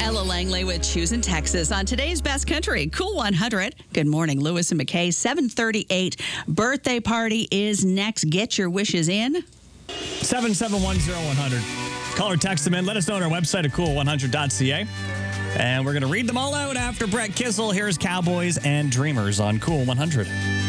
Ella Langley with Choosing Texas on today's Best Country, Cool 100. Good morning, Lewis and McKay. 7:38 birthday party is next. Get your wishes in. 7710100. Call or text them in. Let us know on our website at cool100.ca. And we're going to read them all out after Brett Kissel. Here's Cowboys and Dreamers on Cool 100.